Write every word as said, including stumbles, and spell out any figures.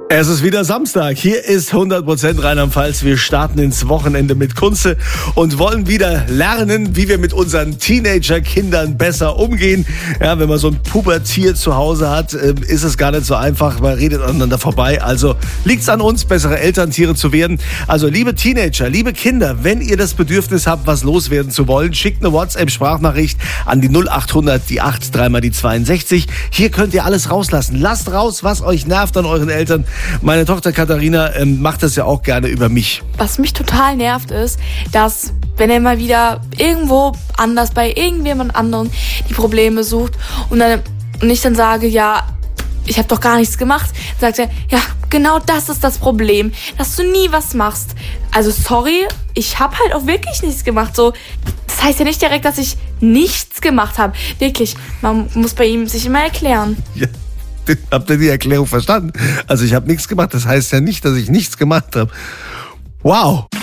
Es ist wieder Samstag. Hier ist hundert Prozent Rheinland-Pfalz. Wir starten ins Wochenende mit Kunze und wollen wieder lernen, wie wir mit unseren Teenager-Kindern besser umgehen. Ja, wenn man so ein Pubertier zu Hause hat, ist es gar nicht so einfach. Man redet aneinander vorbei. Also liegt es an uns, bessere Elterntiere zu werden. Also liebe Teenager, liebe Kinder, wenn ihr das Bedürfnis habt, was loswerden zu wollen, schickt eine WhatsApp-Sprachnachricht an die null acht hundert, die acht, dreimal die zweiundsechzig. Hier könnt ihr alles rauslassen. Lasst raus, was euch nervt an euren Eltern. Meine Tochter Katharina ähm, macht das ja auch gerne über mich. Was mich total nervt ist, dass wenn er mal wieder irgendwo anders bei irgendjemand anderen die Probleme sucht und, dann, und ich dann sage, ja, ich habe doch gar nichts gemacht, sagt er, ja, genau das ist das Problem, dass du nie was machst. Also sorry, ich habe halt auch wirklich nichts gemacht. So, das heißt ja nicht direkt, dass ich nichts gemacht habe. Wirklich, man muss bei ihm sich immer erklären. Ja. Habt ihr die Erklärung verstanden? Also ich habe nichts gemacht, das heißt ja nicht, dass ich nichts gemacht habe. Wow!